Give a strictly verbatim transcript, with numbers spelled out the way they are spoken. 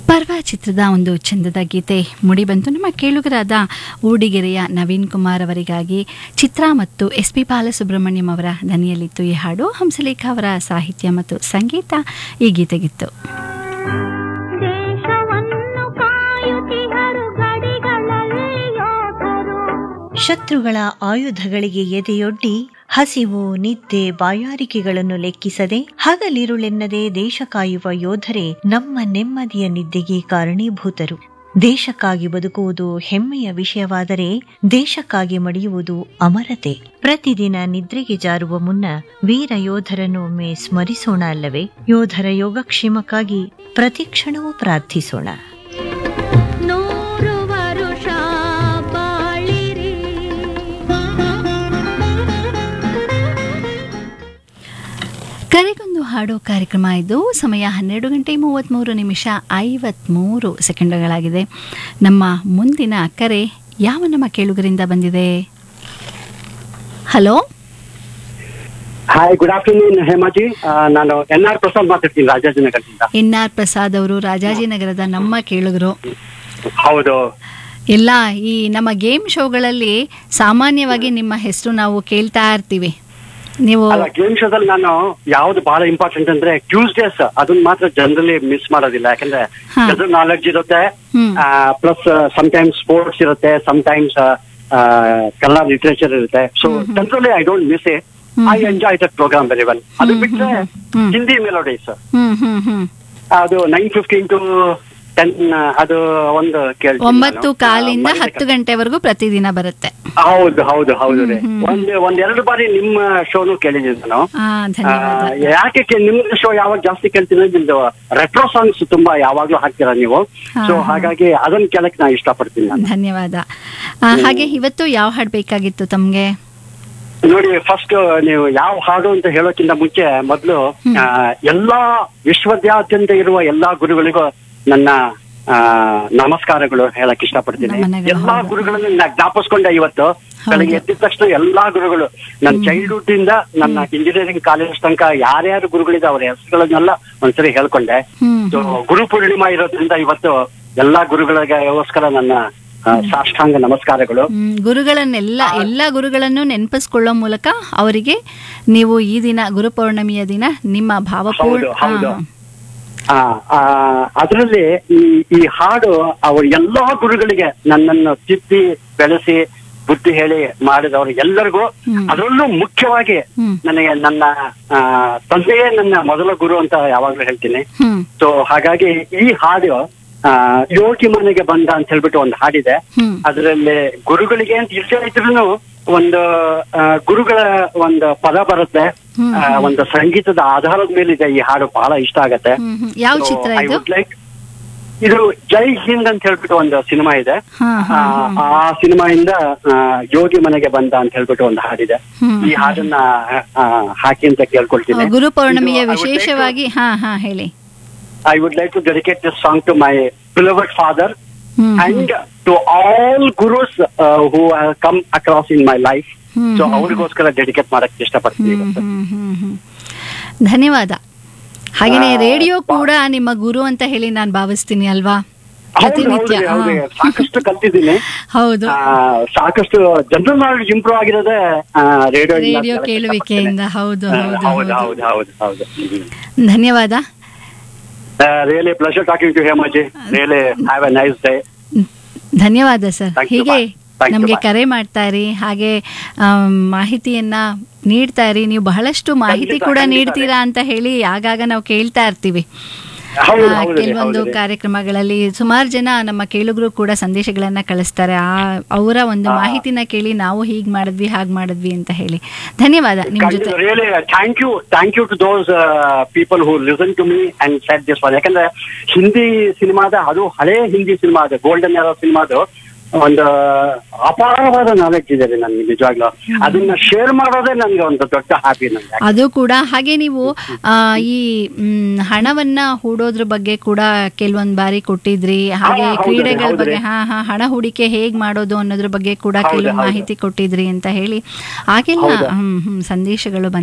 ಪರ್ವ ಚಿತ್ರದ ಒಂದು ಚಂದದ ಗೀತೆ ಮುಡಿಬಂತು. ನಮ್ಮ ಕೇಳುಗರಾದ ಊಡಿಗೆರೆಯ ನವೀನ್ ಕುಮಾರ್ ಅವರಿಗಾಗಿ ಚಿತ್ರ ಮತ್ತು ಎಸ್ ಪಿ ಬಾಲಸುಬ್ರಹ್ಮಣ್ಯಂ ಅವರ ದನಿಯಲ್ಲಿತ್ತು ಈ ಹಾಡು. ಹಂಸಲೇಖ ಅವರ ಸಾಹಿತ್ಯ ಮತ್ತು ಸಂಗೀತ ಈ ಗೀತೆಗಿತ್ತು. ಶತ್ರುಗಳ ಆಯುಧಗಳಿಗೆ ಎದೆಯೊಡ್ಡಿ ಹಸಿವು ನಿದ್ದೆ ಬಾಯಾರಿಕೆಗಳನ್ನು ಲೆಕ್ಕಿಸದೆ ಹಗಲಿರುಳೆನ್ನದೆ ದೇಶ ಕಾಯುವ ಯೋಧರೇ ನಮ್ಮ ನೆಮ್ಮದಿಯ ನಿದ್ದೆಗೆ ಕಾರಣೀಭೂತರು. ದೇಶಕ್ಕಾಗಿ ಬದುಕುವುದು ಹೆಮ್ಮೆಯ ವಿಷಯವಾದರೆ ದೇಶಕ್ಕಾಗಿ ಮಡಿಯುವುದು ಅಮರತೆ. ಪ್ರತಿದಿನ ನಿದ್ರೆಗೆ ಜಾರುವ ಮುನ್ನ ವೀರ ಯೋಧರನ್ನು ಒಮ್ಮೆ ಸ್ಮರಿಸೋಣ ಅಲ್ಲವೇ? ಯೋಧರ ಯೋಗಕ್ಷೇಮಕ್ಕಾಗಿ ಪ್ರತಿಕ್ಷಣವೂ ಪ್ರಾರ್ಥಿಸೋಣ. ಕರೆಗೊಂದು ಹಾಡು ಕಾರ್ಯಕ್ರಮ ಇದು. ಸಮಯ ಹನ್ನೆರಡು ಗಂಟೆ ಮೂವತ್ತ್ಮೂರು ನಿಮಿಷ ಐವತ್ಮೂರು ಸೆಕೆಂಡ್ಗಳಾಗಿದೆ. ನಮ್ಮ ಮುಂದಿನ ಕರೆ ಯಾವ ನಮ್ಮ ಕೇಳುಗರಿಂದ ಬಂದಿದೆ? Hello, hi, good afternoon ಹೇಮಾಜಿ. ನಾನು ಎನ್ ಆರ್ ಪ್ರಸಾದ್ ಮಾತಾಡ್ತೀನಿ ರಾಜಾಜಿನಗರದಿಂದ. ಎನ್ ಆರ್ ಪ್ರಸಾದ್ ಅವರು ರಾಜಾಜಿನಗರದ ನಮ್ಮ ಕೇಳುಗರು. ಹೌದು. ಎಲ್ಲ ಈ ನಮ್ಮ ಗೇಮ್ ಶೋಗಳಲ್ಲಿ ಸಾಮಾನ್ಯವಾಗಿ ನಿಮ್ಮ ಹೆಸರು ನಾವು ಕೇಳ್ತಾ ಇರ್ತೀವಿ. ನೀವು ಗೇಮ್ ಶೋದಲ್ಲಿ ನಾನು ಯಾವ್ದು ಬಹಳ ಇಂಪಾರ್ಟೆಂಟ್ ಅಂದ್ರೆ ಟ್ಯೂಸ್ಡೇಸ್, ಅದನ್ನ ಮಾತ್ರ ಜನರಲಿ ಮಿಸ್ ಮಾಡೋದಿಲ್ಲ. ಯಾಕಂದ್ರೆ ಜನರಲ್ ನಾಲೆಡ್ಜ್ ಇರುತ್ತೆ, ಪ್ಲಸ್ ಸಮ್ಟೈಮ್ಸ್ ಸ್ಪೋರ್ಟ್ಸ್ ಇರುತ್ತೆ, ಸಮ್ಟೈಮ್ಸ್ ಕನ್ನಡ ಲಿಟರೇಚರ್ ಇರುತ್ತೆ. So generally I don't miss it. I enjoy that program very well. ಅದು ಬಿಟ್ಟರೆ ಹಿಂದಿ ಮೆಲೋಡೀಸ್ ಅದು ನೈನ್ ಫಿಫ್ಟೀನ್ ಟು ಟೆನ್, ಅದು ಒಂದು ಕೇಳ್ತೀನಿ. ಒಂಬತ್ತು ಕಾಲಿಂದ ಹತ್ತು ಗಂಟೆವರೆಗೂ ಪ್ರತಿದಿನ ಬರುತ್ತೆ. ಹೌದು ಹೌದು ಹೌದು ರೀ. ಒಂದ್ ಒಂದೆರಡು ಬಾರಿ ನಿಮ್ಮ ಶೋನು ಕೇಳಿದ್ದೀನಿ ನಾನು. ಯಾಕೆ ನಿಮ್ ಶೋ ಯಾವಾಗ ಜಾಸ್ತಿ ಕೇಳ್ತೀನಿ, ನಿಮ್ದು ರೆಟ್ರೋ ಸಾಂಗ್ಸ್ ತುಂಬಾ ಯಾವಾಗ್ಲೂ ಹಾಕ್ತೀರಾ ನೀವು. ಸೊ ಹಾಗಾಗಿ ಅದನ್ನ ಕೇಳಕ್ ನಾ ಇಷ್ಟಪಡ್ತೀನಿ. ಧನ್ಯವಾದ. ಹಾಗೆ ಇವತ್ತು ಯಾವ ಹಾಡು ಬೇಕಾಗಿತ್ತು ತಮ್ಗೆ? ನೋಡಿ, ಫಸ್ಟ್ ನೀವು ಯಾವ ಹಾಡು ಅಂತ ಹೇಳೋಕ್ಕಿಂತ ಮುಂಚೆ ಮೊದಲು ಎಲ್ಲಾ ವಿಶ್ವದಾದ್ಯಂತ ಇರುವ ಎಲ್ಲಾ ಗುರುಗಳಿಗೂ ನನ್ನ ನಮಸ್ಕಾರಗಳು ಹೇಳಕ್ ಇಷ್ಟಪಡ್ತೀನಿ. ಎಲ್ಲಾ ಗುರುಗಳನ್ನು ನಾ ಜ್ಞಾಪಿಸ್ಕೊಂಡೆ ಇವತ್ತು ಬೆಳಗ್ಗೆ ಎದ್ದ ತಕ್ಷಣ. ಎಲ್ಲಾ ಗುರುಗಳು ನನ್ನ ಚೈಲ್ಡ್ಹುಡ್ ಇಂದ ನನ್ನ ಇಂಜಿನಿಯರಿಂಗ್ ಕಾಲೇಜ್ ತನಕ ಯಾರ್ಯಾರು ಗುರುಗಳಿದೆ ಅವರ ಹೆಸರುಗಳನ್ನೆಲ್ಲ ಒಂದ್ಸರಿ ಹೇಳ್ಕೊಂಡೆ. ಸೊ ಗುರು ಪೂರ್ಣಿಮಾ ಇರೋದ್ರಿಂದ ಇವತ್ತು ಎಲ್ಲಾ ಗುರುಗಳಿಗೋಸ್ಕರ ನನ್ನ ಸಾಷ್ಟಾಂಗ ನಮಸ್ಕಾರಗಳು. ಗುರುಗಳನ್ನೆಲ್ಲ ಎಲ್ಲಾ ಗುರುಗಳನ್ನು ನೆನಪಿಸ್ಕೊಳ್ಳೋ ಮೂಲಕ ಅವರಿಗೆ ನೀವು ಈ ದಿನ ಗುರು ಪೌರ್ಣಮಿಯ ದಿನ ನಿಮ್ಮ ಭಾವಪೂರ್ಣ ಅದರಲ್ಲಿ ಈ ಈ ಹಾಡು ಅವ್ರ ಎಲ್ಲಾ ಗುರುಗಳಿಗೆ ನನ್ನನ್ನು ತಿದ್ದಿ ಬೆಳೆಸಿ ಬುದ್ಧಿ ಹೇಳಿ ಮಾಡಿದವರು ಎಲ್ಲರಿಗೂ, ಅದರಲ್ಲೂ ಮುಖ್ಯವಾಗಿ ನನಗೆ ನನ್ನ ತಂದೆಯೇ ನನ್ನ ಮೊದಲ ಗುರು ಅಂತ ಯಾವಾಗ್ಲೂ ಹೇಳ್ತೀನಿ. ಸೊ ಹಾಗಾಗಿ ಈ ಹಾಡು ಆ ಯೋಗಿ ಮನೆಗೆ ಬಂದ ಅಂತ ಹೇಳ್ಬಿಟ್ಟು ಒಂದು ಹಾಡಿದೆ. ಅದರಲ್ಲಿ ಗುರುಗಳಿಗೆ ಅಂತ ಇಷ್ಟೇ ಇದ್ರೂ ಒಂದು ಗುರುಗಳ ಒಂದು ಪದ ಬರುತ್ತೆ, ಒಂದು ಸಂಗೀತದ ಆಧಾರದ ಮೇಲಿದೆ ಈ ಹಾಡು. ಬಹಳ ಇಷ್ಟ ಆಗತ್ತೆ. ಯಾವ ಚಿತ್ರ ಇದು? ಲೈಕ್ ಇದು ಜೈ ಹಿಂದ್ ಅಂತ ಹೇಳ್ಬಿಟ್ಟು ಒಂದು ಸಿನಿಮಾ ಇದೆ. ಆ ಸಿನಿಮಾಯಿಂದ ಯೋಗಿ ಮನೆಗೆ ಬಂದ ಅಂತ ಹೇಳ್ಬಿಟ್ಟು ಒಂದು ಹಾಡಿದೆ. ಈ ಹಾಡನ್ನ ಹಾಕಿ ಅಂತ ಕೇಳ್ಕೊಳ್ತೀನಿ. ಗುರು ಪೌರ್ಣಮಿಯ ವಿಶೇಷವಾಗಿ ಹಾ ಹಾ ಹೇಳಿ. I would like to dedicate this song to my beloved father mm-hmm. and to all gurus uh, who have come across in my life. Mm-hmm. So ಅವರಿಗೋಸ್ಕರ ಡೆಡಿಕೇಟ್ ಮಾಡಕ್ಕೆ ಇಷ್ಟಪಡ್ತೀನಿ. ಧನ್ಯವಾದ. ಹಾಗೇನೆ ರೇಡಿಯೋ ಕೂಡ ನಿಮ್ಮ ಗುರು ಅಂತ ಹೇಳಿ ನಾನು ಭಾವಿಸ್ತೀನಿ ಅಲ್ವಾ? ಪ್ರತಿನಿತ್ಯ ಸಾಕಷ್ಟು ಕಲ್ತಿದ್ದೀನಿ. ಹೌದು, ಸಾಕಷ್ಟು general knowledge improve ಆಗಿರೋದೇ radio radio ಕೇಳುವಿಕೆಯಿಂದ. ಹೌದು ಹೌದು ಹೌದು ಹೌದು ಹೌದು ಹೌದು. ಧನ್ಯವಾದ. Uh, really pleasure talking to you, Hemaji. Really have a nice day. ಧನ್ಯವಾದ ಸರ್. ಹೀಗೆ ನಮಗೆ ಕರೆ ಮಾಡ್ತಾ ಇರಿ, ಹಾಗೆ ಮಾಹಿತಿಯನ್ನ ನೀಡ್ತಾ ಇರಿ. ನೀವು ಬಹಳಷ್ಟು ಮಾಹಿತಿ ಕೂಡ ನೀಡ್ತೀರಾ ಅಂತ ಹೇಳಿ ಆಗಾಗ ನಾವು ಕೇಳ್ತಾ ಇರ್ತೀವಿ. ಕೆಲವೊಂದು ಕಾರ್ಯಕ್ರಮಗಳಲ್ಲಿ ಸುಮಾರು ಜನ ನಮ್ಮ ಕೇಳುಗರು ಕೂಡ ಸಂದೇಶಗಳನ್ನ ಕಳಿಸ್ತಾರೆ. ಆ ಅವರ ಒಂದು ಮಾಹಿತಿನ ಕೇಳಿ ನಾವು ಹೀಗ್ ಮಾಡಿದ್ವಿ ಹಾಗ್ ಮಾಡಿದ್ವಿ ಅಂತ ಹೇಳಿ. ಧನ್ಯವಾದ. ನಿಮ್ ಜೊತೆ thank you thank you to those people who listen to me and shed this one. ಯಾಕಂದ್ರೆ ಹಿಂದಿ ಸಿನಿಮಾದ, ಅದು ಹಳೇ ಹಿಂದಿ ಸಿನಿಮಾ, ಅದು ಗೋಲ್ಡನ್ ಏರಾ ಸಿನಿಮಾದು ಒಂದು ಅಪಾರವಾದ ನಾಲೆಡ್ಜ್ ಇದೆ ನನ್ಗೆ ನಿಜವಾಗ್ಲೂ. ಅದನ್ನ ಶೇರ್ ಮಾಡೋದೇ ನನ್ಗೆ ಒಂದು ದೊಡ್ಡ ಹ್ಯಾಪಿ. ನನ್ಗೆ ಅದು ಕೂಡ ಹಾಗೆ ನೀವು ಈ ಹಣವನ್ನ ಹೂಡೋದ್ರ ಬಗ್ಗೆ ಕೂಡ ಕೆಲವೊಂದ್ ಬಾರಿ ಕೊಟ್ಟಿದ್ರಿ. ಹಾಗೆ ಕ್ರೀಡೆಗಳ ಬಗ್ಗೆ ಹಾ ಹಾ ಹಣ ಹೂಡಿಕೆ ಹೇಗ್ ಮಾಡೋದು ಅನ್ನೋದ್ರ ಬಗ್ಗೆ ಕೂಡ ಕೆಲವೊಂದು ಮಾಹಿತಿ ಕೊಟ್ಟಿದ್ರಿ ಅಂತ ಹೇಳಿ ಆಗೆಲ್ಲ ಹ್ಮ್ ಹ್ಮ್ ಸಂದೇಶಗಳು ಬಂದ